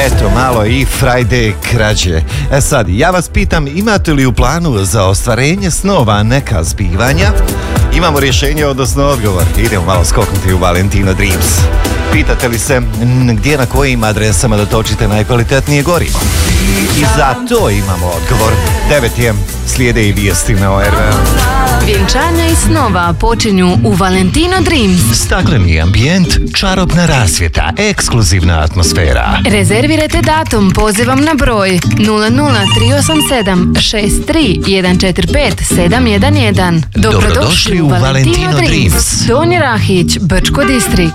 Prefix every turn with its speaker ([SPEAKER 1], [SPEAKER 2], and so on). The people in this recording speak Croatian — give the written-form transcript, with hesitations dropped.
[SPEAKER 1] Eto, malo i Friday krađe. Sad, ja vas pitam, imate li u planu za ostvarenje snova neka zbivanja? Imamo rješenje, odnosno odgovor. Idemo malo skoknuti u Valentino Dreams. Pitate li se gdje na kojim adresama da točite najkvalitetnije gorivo? I za to imamo odgovor. 9 je, slijede i vijesti na ORV.
[SPEAKER 2] Vjenčanja i snova počinju u Valentino Dreams.
[SPEAKER 1] Stakleni ambijent, čarobna rasvjeta, ekskluzivna atmosfera.
[SPEAKER 2] Rezervirajte datum pozivom na broj 00387 63 145 711.
[SPEAKER 1] Dobrodošli u Valentino Dreams.
[SPEAKER 2] Donji Rahić, Brčko Distrikt.